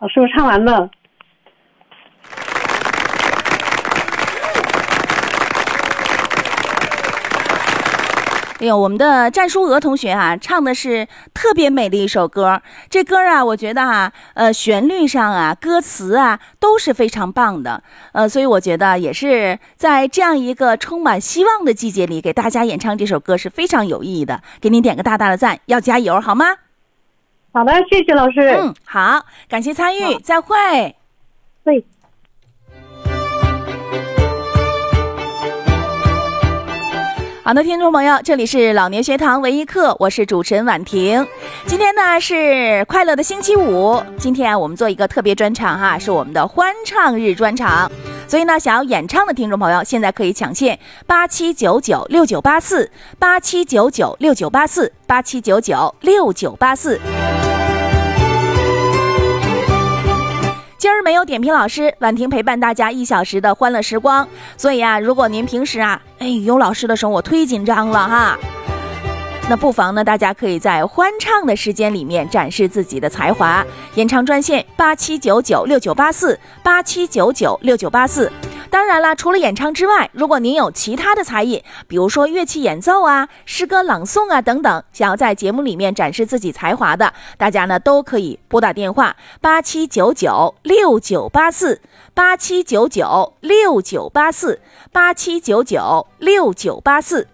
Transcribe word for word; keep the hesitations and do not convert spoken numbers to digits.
老师，我唱完了。 哎呦，我们的战书娥同学啊，唱的是特别美的一首歌。这歌啊，我觉得啊，呃，旋律上啊，歌词啊，都是非常棒的。呃，所以我觉得也是在这样一个充满希望的季节里，给大家演唱这首歌是非常有意义的。给您点个大大的赞，要加油，好吗？ 好的，谢谢老师。 嗯，好，感谢参与，再会。 对。 好的，听众朋友，这里是老年学堂唯一课，我是主持人婉婷。今天呢是快乐的星期五，今天啊我们做一个特别专场哈，是我们的欢唱日专场。所以呢，想要演唱的听众朋友，现在可以抢线八七九九六九八四八七九九六九八四八七九九六九八四。今儿没有点评老师，婉婷陪伴大家一小时的欢乐时光。所以啊，如果您平时啊，哎有老师的时候我忒紧张了哈，那不妨呢，大家可以在欢唱的时间里面展示自己的才华。演唱专线八七九九六九八四八七九九六九八四。当然了，除了演唱之外，如果您有其他的才艺，比如说乐器演奏啊、诗歌朗诵啊等等，想要在节目里面展示自己才华的，大家呢都可以拨打电话八七九九六九八四八七九九六九八四八七九九六九八四。